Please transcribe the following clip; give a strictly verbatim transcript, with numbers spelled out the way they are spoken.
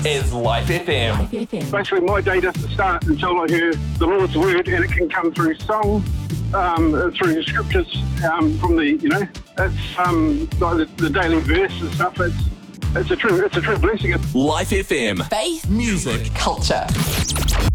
is Life F M. Life F M. Basically, my day doesn't start until I hear the Lord's word, and it can come through song, um, through scriptures, um, from the, you know, it's um, like the, the daily verse and stuff. It's it's a true it's a true blessing. Life F M. Faith, Music. culture.